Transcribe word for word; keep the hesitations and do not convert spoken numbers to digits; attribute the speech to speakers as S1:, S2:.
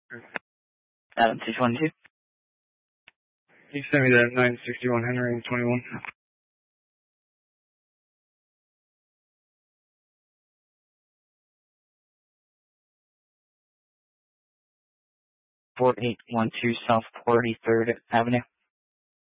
S1: Adam six one two.
S2: You sent me that nine sixty-one Henry and twenty-one.
S1: four eight one two South forty-third Avenue.